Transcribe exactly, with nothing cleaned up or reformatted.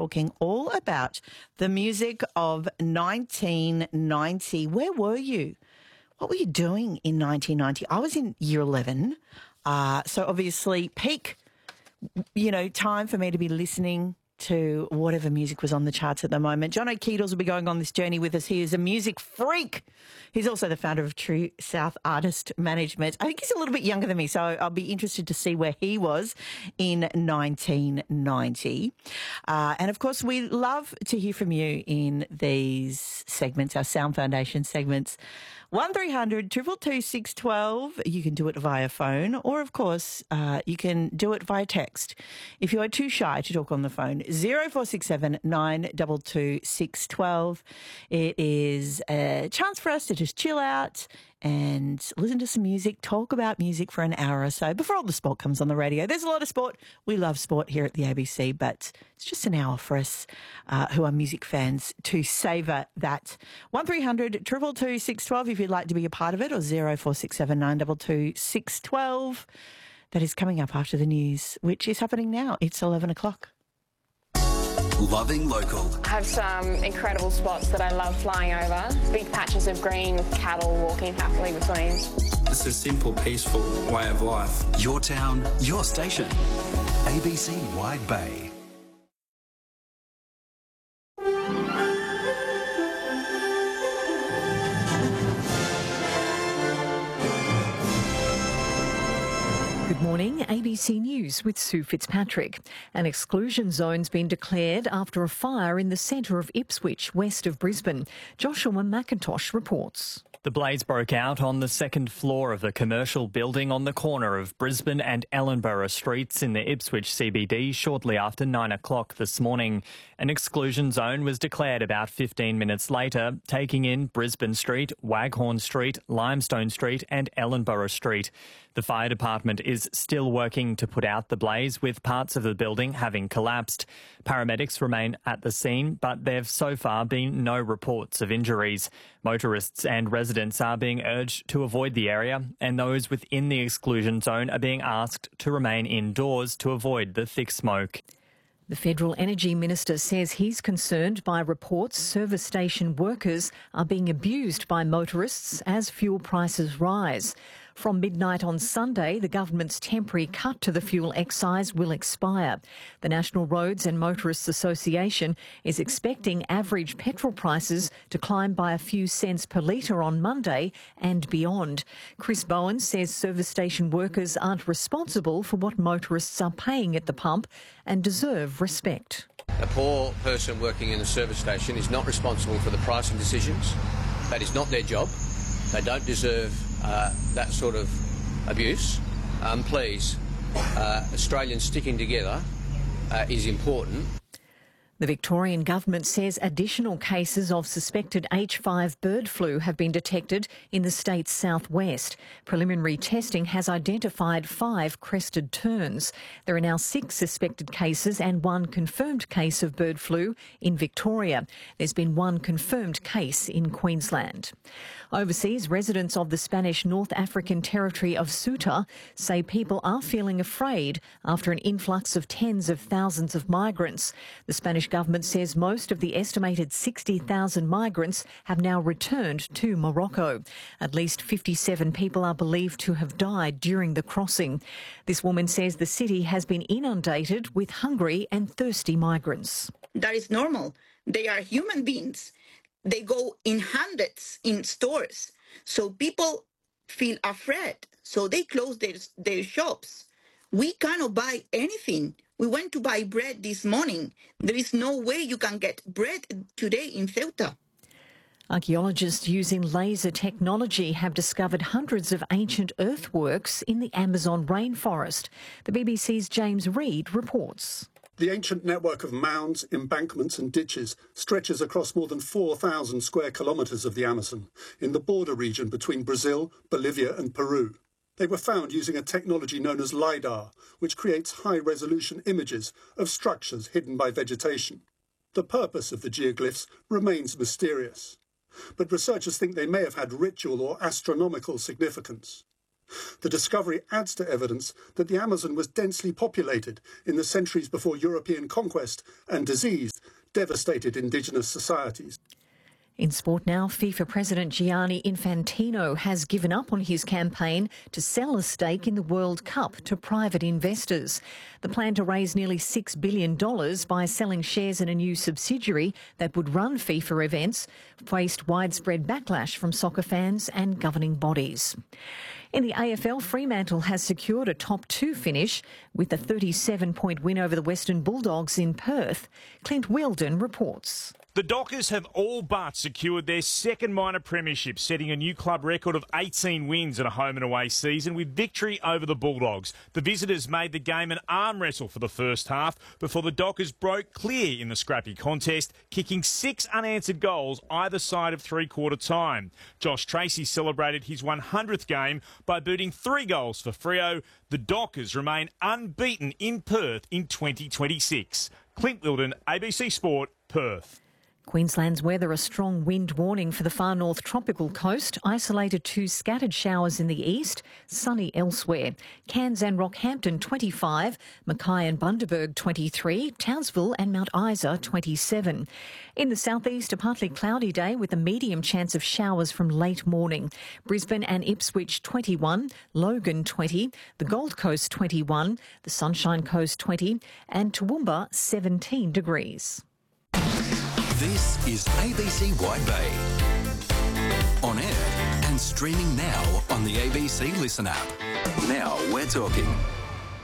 talking all about the music of nineteen ninety. Where were you? What were you doing in nineteen ninety? I was in year eleven, uh, so obviously peak, you know, time for me to be listening to whatever music was on the charts at the moment. John O'Keedles will be going on this journey with us. He is a music freak. He's also the founder of True South Artist Management. I think he's a little bit younger than me, so I'll be interested to see where he was in nineteen ninety. Uh, and, of course, we love to hear from you in these segments, our Sound Foundation segments. one three hundred two two two six one two. You can do it via phone, or, of course, uh, you can do it via text. If you are too shy to talk on the phone, zero four six seven nine two two six one two. It is a chance for us to just chill out and listen to some music, talk about music for an hour or so before all the sport comes on the radio. There's a lot of sport. We love sport here at the A B C, but it's just an hour for us uh, who are music fans to savour that. one three hundred two two two six one two if you'd like to be a part of it, or zero four six seven nine two two six one two. That is coming up after the news, which is happening now. It's eleven o'clock. Loving local. I have some incredible spots that I love flying over. Big patches of green with cattle walking happily between. It's a simple, peaceful way of life. Your town, your station. A B C Wide Bay. Good morning, A B C News with Sue Fitzpatrick. An exclusion zone's been declared after a fire in the centre of Ipswich, west of Brisbane. Joshua McIntosh reports. The blaze broke out on the second floor of the commercial building on the corner of Brisbane and Ellenborough Streets in the Ipswich C B D shortly after nine o'clock this morning. An exclusion zone was declared about fifteen minutes later, taking in Brisbane Street, Waghorn Street, Limestone Street and Ellenborough Street. The fire department is still working to put out the blaze, with parts of the building having collapsed. Paramedics remain at the scene, but there have so far been no reports of injuries. Motorists and residents are being urged to avoid the area, and those within the exclusion zone are being asked to remain indoors to avoid the thick smoke. The Federal Energy Minister says he's concerned by reports service station workers are being abused by motorists as fuel prices rise. From midnight on Sunday, the government's temporary cut to the fuel excise will expire. The National Roads and Motorists Association is expecting average petrol prices to climb by a few cents per litre on Monday and beyond. Chris Bowen says service station workers aren't responsible for what motorists are paying at the pump and deserve respect. A poor person working in a service station is not responsible for the pricing decisions. That is not their job. They don't deserve uh, that sort of abuse. Um, please, uh, Australians sticking together uh, is important. The Victorian government says additional cases of suspected H five bird flu have been detected in the state's southwest. Preliminary testing has identified five crested terns. There are now six suspected cases and one confirmed case of bird flu in Victoria. There's been one confirmed case in Queensland. Overseas, residents of the Spanish North African territory of Ceuta say people are feeling afraid after an influx of tens of thousands of migrants. The Spanish government says most of the estimated sixty thousand migrants have now returned to Morocco. At least fifty-seven people are believed to have died during the crossing. This woman says the city has been inundated with hungry and thirsty migrants. That is normal. They are human beings. They go in hundreds in stores. So people feel afraid. So they close their, their shops. We cannot buy anything. We went to buy bread this morning. There is no way you can get bread today in Ceuta. Archaeologists using laser technology have discovered hundreds of ancient earthworks in the Amazon rainforest. The B B C's James Reid reports. The ancient network of mounds, embankments and ditches stretches across more than four thousand square kilometres of the Amazon in the border region between Brazil, Bolivia and Peru. They were found using a technology known as LiDAR, which creates high-resolution images of structures hidden by vegetation. The purpose of the geoglyphs remains mysterious, but researchers think they may have had ritual or astronomical significance. The discovery adds to evidence that the Amazon was densely populated in the centuries before European conquest and diseased devastated Indigenous societies. In sport now, FIFA President Gianni Infantino has given up on his campaign to sell a stake in the World Cup to private investors. The plan to raise nearly six billion dollars by selling shares in a new subsidiary that would run FIFA events faced widespread backlash from soccer fans and governing bodies. In the A F L, Fremantle has secured a top two finish with a thirty-seven point win over the Western Bulldogs in Perth. Clint Wheeldon reports. The Dockers have all but secured their second minor premiership, setting a new club record of eighteen wins in a home and away season with victory over the Bulldogs. The visitors made the game an arm wrestle for the first half before the Dockers broke clear in the scrappy contest, kicking six unanswered goals either side of three-quarter time. Josh Tracy celebrated his one hundredth game by booting three goals for Freo. The Dockers remain unbeaten in Perth in twenty twenty-six. Clint Wheeldon, A B C Sport, Perth. Queensland's weather, a strong wind warning for the far north tropical coast, isolated to scattered showers in the east, sunny elsewhere. Cairns and Rockhampton twenty-five, Mackay and Bundaberg twenty-three, Townsville and Mount Isa twenty-seven. In the southeast, a partly cloudy day with a medium chance of showers from late morning. Brisbane and Ipswich twenty-one, Logan twenty, the Gold Coast twenty-one, the Sunshine Coast twenty and Toowoomba seventeen degrees. This is A B C Wide Bay. On air and streaming now on the A B C Listen app. Now we're talking.